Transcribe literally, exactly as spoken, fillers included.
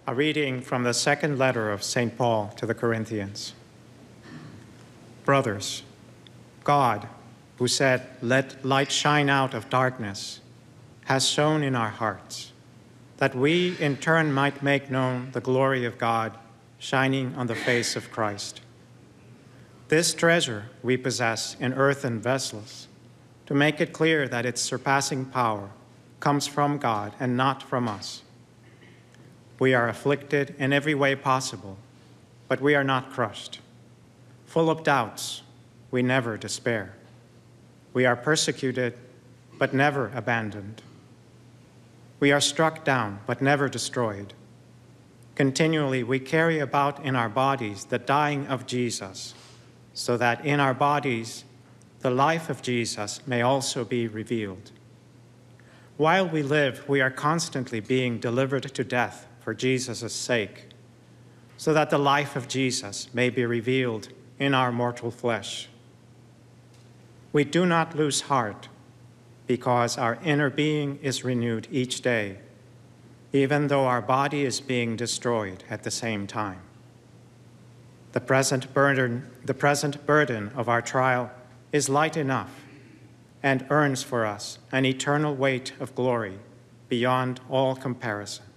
A reading from the second letter of Saint Paul to the Corinthians. Brothers, God, who said, "Let light shine out of darkness," has shone in our hearts, that we in turn might make known the glory of God shining on the face of Christ. This treasure we possess in earthen vessels, to make it clear that its surpassing power comes from God and not from us. We are afflicted in every way possible, but we are not crushed. Full of doubts, we never despair. We are persecuted, but never abandoned. We are struck down, but never destroyed. Continually, we carry about in our bodies the dying of Jesus, so that in our bodies the life of Jesus may also be revealed. While we live, we are constantly being delivered to death for Jesus' sake, so that the life of Jesus may be revealed in our mortal flesh. We do not lose heart, because our inner being is renewed each day, even though our body is being destroyed at the same time. The present burden, the present burden of our trial is light enough and earns for us an eternal weight of glory beyond all comparison.